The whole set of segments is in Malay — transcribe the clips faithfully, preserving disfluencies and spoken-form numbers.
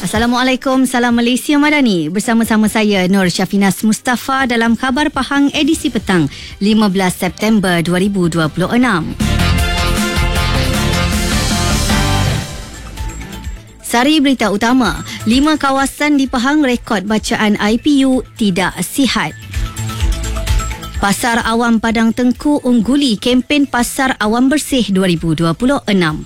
Assalamualaikum, salam Malaysia Madani. Bersama-sama saya Nur Syafinas Mustafa dalam Khabar Pahang edisi petang lima belas September dua ribu dua puluh enam. Sari berita utama, lima kawasan di Pahang rekod bacaan I P U tidak sihat. Pasar Awam Padang Tengku ungguli kempen Pasar Awam Bersih dua ribu dua puluh enam.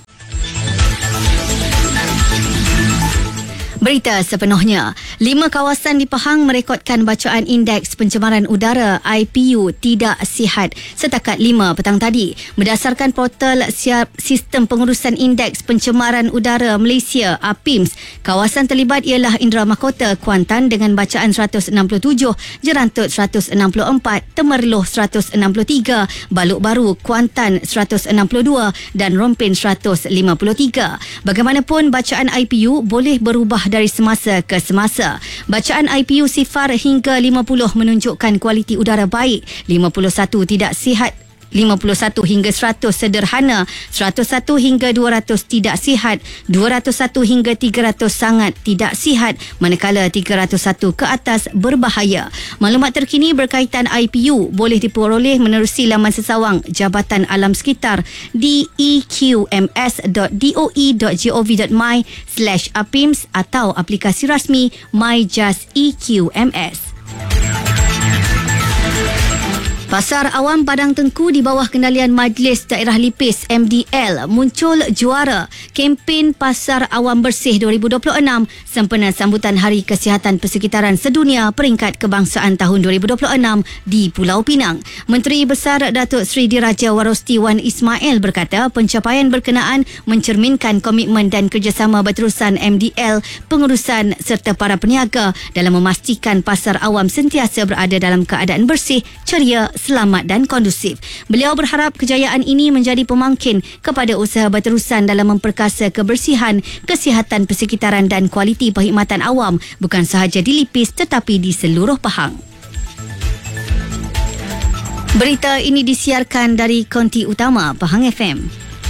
Berita sepenuhnya, lima kawasan di Pahang merekodkan bacaan indeks pencemaran udara I P U tidak sihat setakat lima petang tadi. Berdasarkan portal siap Sistem Pengurusan Indeks Pencemaran Udara Malaysia A P I M S, kawasan terlibat ialah Indra Mahkota, Kuantan dengan bacaan seratus enam puluh tujuh, Jerantut seratus enam puluh empat, Temerloh seratus enam puluh tiga, Baluk Baru, Kuantan seratus enam puluh dua dan Rompin seratus lima puluh tiga. Bagaimanapun, bacaan I P U boleh berubah dari semasa ke semasa. Bacaan I P U sifar hingga lima puluh menunjukkan kualiti udara baik, lima puluh satu tidak sihat, lima puluh satu hingga seratus sederhana, seratus satu hingga dua ratus tidak sihat, dua ratus satu hingga tiga ratus sangat tidak sihat, manakala tiga ratus satu ke atas berbahaya. Maklumat terkini berkaitan I P U boleh diperoleh menerusi laman sesawang Jabatan Alam Sekitar di e q m s dot d o e dot gov dot my slash a p i m s atau aplikasi rasmi MyJust E Q M S. Pasar Awam Padang Tengku di bawah kendalian Majlis Daerah Lipis M D L muncul juara kempen Pasar Awam Bersih dua ribu dua puluh enam sempena sambutan Hari Kesihatan Persekitaran Sedunia Peringkat Kebangsaan tahun dua ribu dua puluh enam di Pulau Pinang. Menteri Besar Datuk Seri Diraja Warosti Wan Ismail berkata pencapaian berkenaan mencerminkan komitmen dan kerjasama berterusan M D L, pengurusan serta para peniaga dalam memastikan pasar awam sentiasa berada dalam keadaan bersih, ceria, selamat dan kondusif. Beliau berharap kejayaan ini menjadi pemangkin kepada usaha berterusan dalam memperkasa kebersihan, kesihatan persekitaran dan kualiti perkhidmatan awam bukan sahaja di Lipis tetapi di seluruh Pahang. Berita ini disiarkan dari konti utama Pahang F M.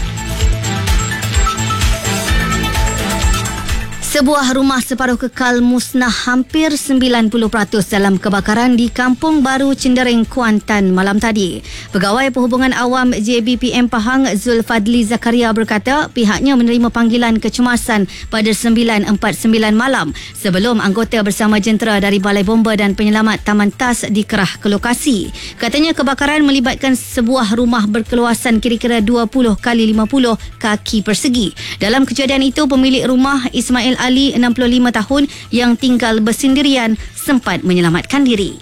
Sebuah rumah separuh kekal musnah hampir sembilan puluh peratus dalam kebakaran di Kampung Baru Cendereng, Kuantan malam tadi. Pegawai Perhubungan Awam J B P M Pahang Zulfadli Zakaria berkata pihaknya menerima panggilan kecemasan pada sembilan empat puluh sembilan malam sebelum anggota bersama jentera dari Balai Bomba dan Penyelamat Taman Tas dikerah ke lokasi. Katanya kebakaran melibatkan sebuah rumah berkeluasan kira-kira dua puluh kali lima puluh kaki persegi. Dalam kejadian itu, pemilik rumah Ismail Ali enam puluh lima tahun yang tinggal bersendirian sempat menyelamatkan diri.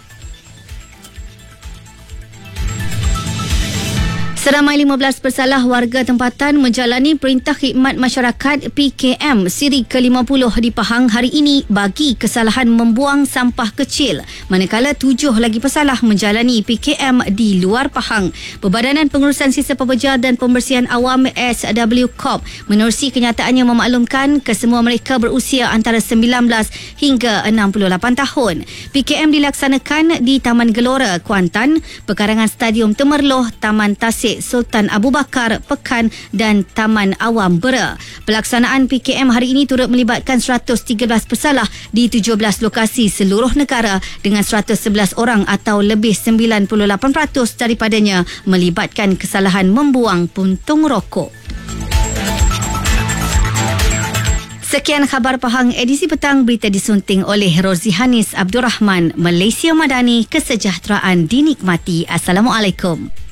Seramai lima belas pesalah warga tempatan menjalani Perintah Khidmat Masyarakat P K M siri ke lima puluh di Pahang hari ini bagi kesalahan membuang sampah kecil, manakala tujuh lagi pesalah menjalani P K M di luar Pahang. Perbadanan Pengurusan Sisa Pekerja dan Pembersihan Awam S W Corp menerusi kenyataannya memaklumkan kesemua mereka berusia antara sembilan belas hingga enam puluh lapan tahun. P K M dilaksanakan di Taman Gelora, Kuantan, pekarangan Stadium Temerloh, Taman Tasik Sultan Abu Bakar, Pekan dan Taman Awam Bera. Pelaksanaan P K M hari ini turut melibatkan seratus tiga belas pesalah di tujuh belas lokasi seluruh negara dengan seratus sebelas orang atau lebih sembilan puluh lapan peratus daripadanya melibatkan kesalahan membuang puntung rokok. Sekian Khabar Pahang edisi petang, berita disunting oleh Rozihanis Abdul Rahman. Malaysia Madani, kesejahteraan dinikmati. Assalamualaikum.